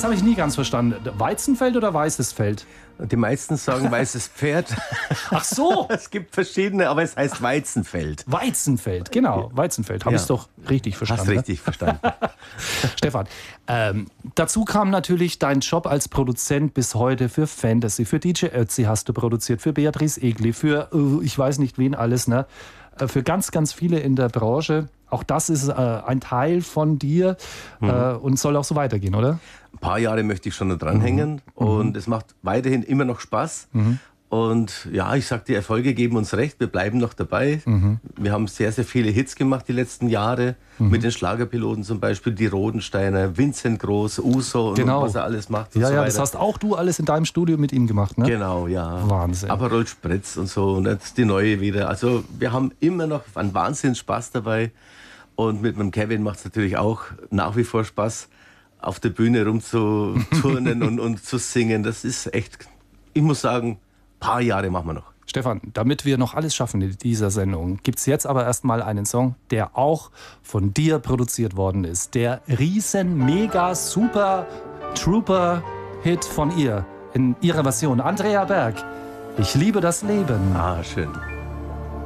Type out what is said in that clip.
Das habe ich nie ganz verstanden. Weizenfeld oder weißes Feld? Die meisten sagen weißes Pferd. Ach so! Es gibt verschiedene, aber es heißt Weizenfeld. Weizenfeld, genau. Weizenfeld. Habe ich es doch richtig verstanden. Hast richtig verstanden. Stefan, dazu kam natürlich dein Job als Produzent bis heute für Fantasy, für DJ Ötzi hast du produziert, für Beatrice Egli, für ich weiß nicht wen alles, ne? Für ganz, ganz viele in der Branche. Auch das ist ein Teil von dir und soll auch so weitergehen, oder? Ein paar Jahre möchte ich schon noch dranhängen und es macht weiterhin immer noch Spaß. Und ja, ich sag, die Erfolge geben uns recht, wir bleiben noch dabei. Wir haben sehr, sehr viele Hits gemacht die letzten Jahre, mit den Schlagerpiloten zum Beispiel, die Rodensteiner, Vincent Groß, Uso und was er alles macht. Und ja, so ja, weiter. das hast auch du alles in deinem Studio mit ihm gemacht, ne? Genau, ja. Wahnsinn. Aperol Spritz und so, und jetzt die neue wieder. Also wir haben immer noch einen Wahnsinns Spaß dabei. Und mit meinem Kevin macht es natürlich auch nach wie vor Spaß, auf der Bühne rumzuturnen und zu singen. Das ist echt, ich muss sagen, ein paar Jahre machen wir noch. Stefan, damit wir noch alles schaffen in dieser Sendung, gibt es jetzt aber erstmal einen Song, der auch von dir produziert worden ist. Der riesen, mega, super Trooper-Hit von ihr, in ihrer Version. Andrea Berg, ich liebe das Leben. Ah, schön.